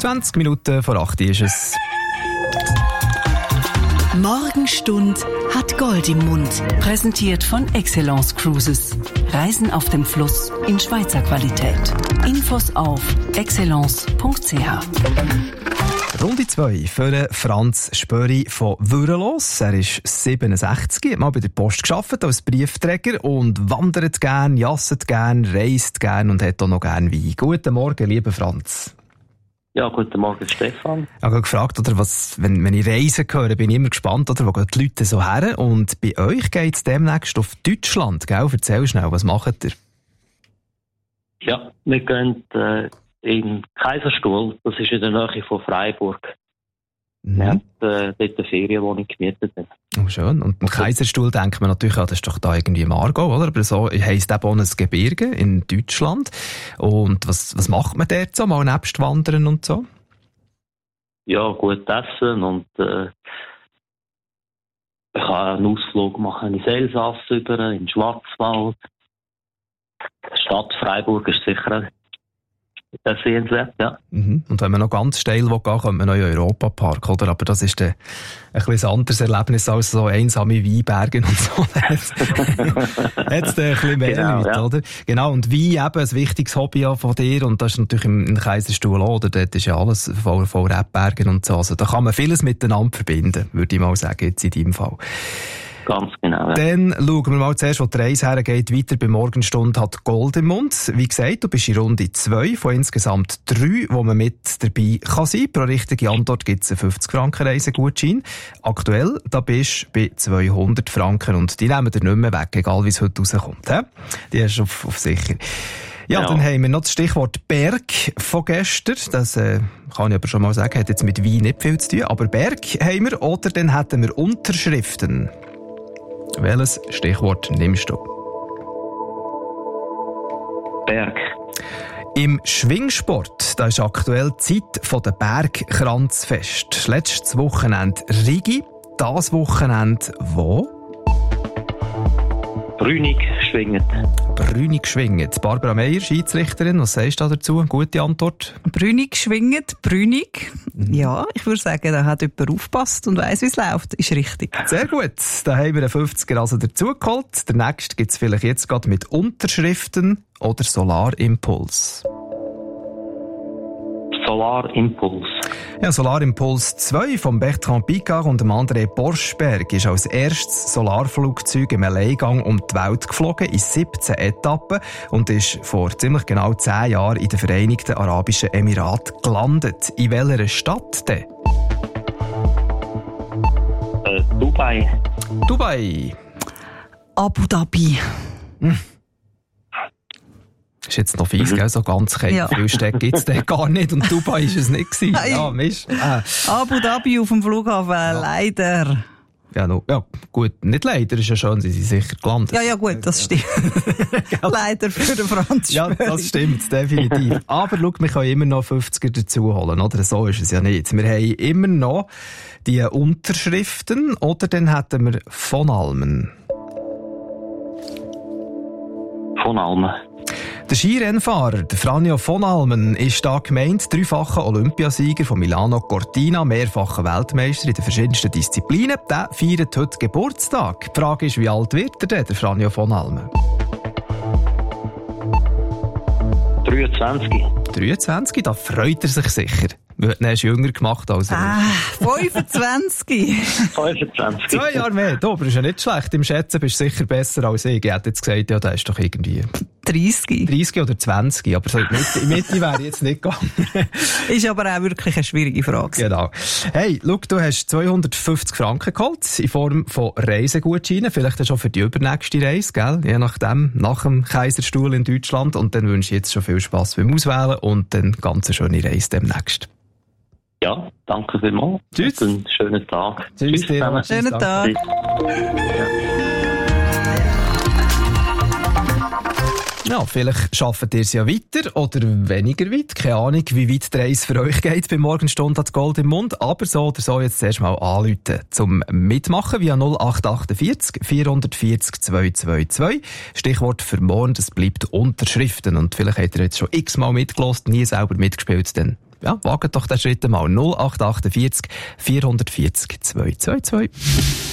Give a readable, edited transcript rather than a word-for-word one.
20 Minuten vor 8 ist es. Morgenstund hat Gold im Mund. Präsentiert von Excellence Cruises. Reisen auf dem Fluss in Schweizer Qualität. Infos auf excellence.ch. Runde 2 für Franz Spöri von Würrelos. Er ist 67, hat mal bei der Post gearbeitet als Briefträger und wandert gern, jasset gern, reist gern und hat auch noch gern Wein. Guten Morgen, lieber Franz. Ja, guten Morgen, Stefan. Ich habe gefragt, oder was, wenn ich Reisen höre, bin ich immer gespannt, oder, wo gehen die Leute so her? Und bei euch geht es demnächst auf Deutschland, gell? Erzähl schnell, was macht ihr? Ja, wir gehen in Kaiserstuhl, das ist in der Nähe von Freiburg. Wir haben dort eine Ferienwohnung gemietet. Oh, schön. Und im Kaiserstuhl denkt man natürlich, das ist doch da irgendwie im Aargau, oder? Aber so heisst eben auch ein Gebirge in Deutschland. Und was macht man dort so, mal nebst Wandern und so? Ja, gut essen und ich kann einen Ausflug machen in Elsass über, in den Schwarzwald. Die Stadt Freiburg ist sicher das sehenswert, ja. Und wenn man noch ganz steil gehen will, kommt man noch in den Europapark, oder? Aber das ist ein bisschen anderes Erlebnis als so einsame Weinberge und so. Jetzt ein bisschen mehr genau, Leute, ja. Oder? Genau, und Wein eben ein wichtiges Hobby von dir und das ist natürlich im Kaiserstuhl auch, oder? Dort ist ja alles voll Rebbergen und so. Also da kann man vieles miteinander verbinden, würde ich mal sagen, jetzt in deinem Fall. Ganz genau, ja. Dann schauen wir mal zuerst, wo die Reise hergeht. Weiter bei Morgenstund hat Gold im Mund. Wie gesagt, du bist in Runde 2 von insgesamt 3, wo man mit dabei kann sein. Pro richtige Antwort gibt es einen 50-Franken-Reisegutschein. Aktuell, da bist du bei 200 Franken und die nehmen dir nicht mehr weg, egal wie es heute rauskommt. He? Die hast du auf sicher. Ja, dann haben wir noch das Stichwort Berg von gestern. Das kann ich aber schon mal sagen, hat jetzt mit Wein nicht viel zu tun. Aber Berg haben wir, oder dann hätten wir Unterschriften. Welches Stichwort nimmst du? Berg. Im Schwingsport, da ist aktuell die Zeit von der Bergkranzfest. Letztes Wochenende Rigi, das Wochenende wo? Brünig schwingend. Brünig schwingend. Barbara Meier, Schiedsrichterin, was sagst du dazu? Gute Antwort. Brünig schwingend, brünig. Ja, ich würde sagen, da hat jemand aufgepasst und weiss, wie es läuft. Ist richtig. Sehr gut. Da haben wir einen 50er also dazugeholt. Der nächste gibt es vielleicht jetzt gerade mit Unterschriften oder Solarimpuls. Solarimpuls. Ja, Solarimpuls 2 von Bertrand Piccard und André Borschberg ist als erstes Solarflugzeug im Alleingang um die Welt geflogen in 17 Etappen und ist vor ziemlich genau 10 Jahren in den Vereinigten Arabischen Emiraten gelandet. In welcher Stadt denn? Dubai. Dubai. Abu Dhabi. Ist jetzt noch fies, gell? So ganz Ja. viele Städte gibt es gar nicht und Dubai ist es nicht gewesen. Ja, Mist. Abu Dhabi auf dem Flughafen, leider. Ja, no, ja, gut, nicht leider, ist ja schön, sie sind sicher gelandet. Ja, gut, das stimmt. Leider für den Franz Ja, Spöri. das stimmt, definitiv. Aber schau, wir können immer noch 50er dazu holen, oder? So ist es ja nicht. Wir haben immer noch die Unterschriften, oder dann hätten wir von Almen. Von Almen. Der Skirennfahrer, der Franjo von Almen, ist da gemeint, dreifacher Olympiasieger von Milano Cortina, mehrfacher Weltmeister in den verschiedensten Disziplinen. Der feiert heute Geburtstag. Die Frage ist, wie alt wird er denn, der Franjo von Almen? 23. 23, da freut er sich sicher. Er ist jünger gemacht als er. 25. 25. 2 Jahre mehr. Du, aber ist ja nicht schlecht. Im Schätzen bist du sicher besser als ich. Ich hätte jetzt gesagt, ja, der ist doch irgendwie 30. 30 oder 20. Aber so in die Mitte wäre ich jetzt nicht gegangen. Ist aber auch wirklich eine schwierige Frage. Genau. Hey, schau, du hast 250 Franken geholt in Form von Reisegutscheinen. Vielleicht schon für die übernächste Reise, gell? Je nachdem, nach dem Kaiserstuhl in Deutschland. Und dann wünsche ich jetzt schon viel Spass beim Auswählen und dann ganz eine schöne Reise demnächst. Ja, danke vielmals. Tschüss. Und einen schönen Tag. Tschüss dir. zusammen. Schönen Tag. Ja, vielleicht schafft ihr es ja weiter oder weniger weit. Keine Ahnung, wie weit die Reise für euch geht bei Morgenstund hat Gold im Mund. Aber so oder so jetzt zuerst mal anrufen zum Mitmachen via 0848 440 222. Stichwort für morgen, das bleibt Unterschriften. Und vielleicht habt ihr jetzt schon x-mal mitgelost, nie selber mitgespielt, dann ja, wagt doch den Schritt mal. 0848 440 222.